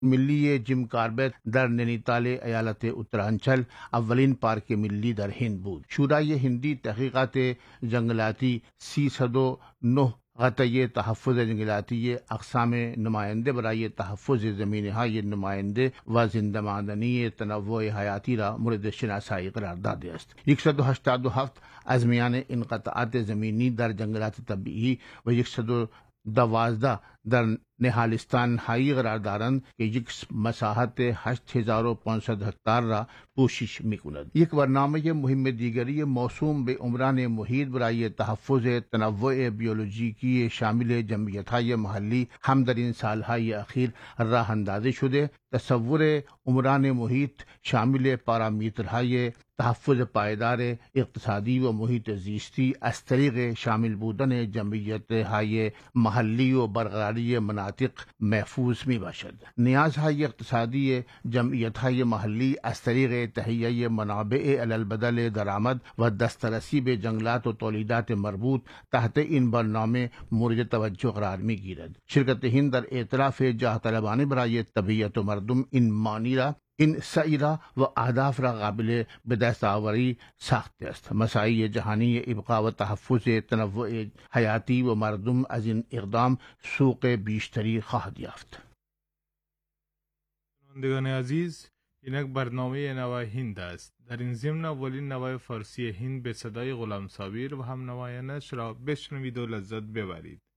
ملی جیم کاربت در نینیتال ایالت اترانچل اولین پارک ملی در هند بود. شورای هندی تحقیقات جنگلاتی 309 قطعی تحفظ جنگلاتی اقسام نماینده برای تحفظ زمینه‌های نماینده و زنده‌ماندنی تنوع حیاتی را مورد شناسایی قرار داده است. 187 از میان این قطعات زمینی در جنگلات طبیعی و 112 در نهالستان هایی قرار دارند که یک مساحت 8500 هکتار را پوشش می‌کند. یک برنامه مهم دیگری موسوم به عمران محیط برای تحفظ تنوع بیولوژیکی شامل جمعیت‌های محلی هم در این سالهای اخیر راه اندازی شده. تصور عمران محیط شامل پارامترهای تحفظ پایدار اقتصادی و محیط زیستی از طریق شامل بودن جمعیت‌های محلی و برقراری مناطق محفوظ می باشد. نیازهای اقتصادی جمعیت‌های محلی از طریق تهیه منابع علالبدل درآمد و دسترسی به جنگلات و تولیدات مربوط تحت این برنامه مورد توجه قرار می گیرد. شرکت هند در اعتراف جاه طلبانه برای طبیعت و مردم این سعی را و اهداف را قابل به دست آوری ساخته است. مساعی جهانی ابقا و تحفظ تنوع حیاتی و مردم از این اقدام سوق بیشتری خواهد یافت. شنوندگان عزیز، اینک برنامه نوای هند است. در این ضمن اولین نوای فارسی هند به صدای غلام صابر و هم نوایانش را بشنوید و لذت ببرید.